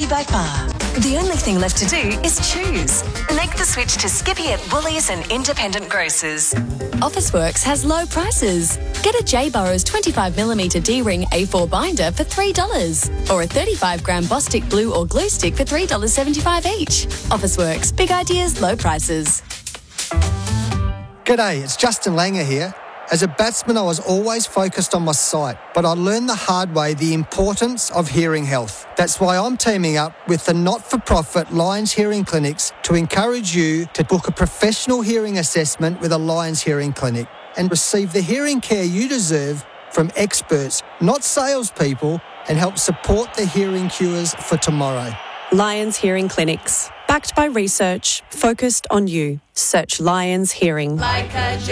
by far. The only thing left to do is choose. Make the switch to Skippy at Woolies and independent grocers. Officeworks has low prices. Get a J. Burrows 25mm D-ring A4 binder for $3 or a 35-gram Bostik glue or glue stick for $3.75 each. Officeworks, big ideas, low prices. G'day, it's Justin Langer here. As a batsman, I was always focused on my sight, but I learned the hard way the importance of hearing health. That's why I'm teaming up with the not-for-profit Lions Hearing Clinics to encourage you to book a professional hearing assessment with a Lions Hearing Clinic and receive the hearing care you deserve from experts, not salespeople, and help support the hearing cures for tomorrow. Lions Hearing Clinics. Backed by research, focused on you. Search Lions Hearing.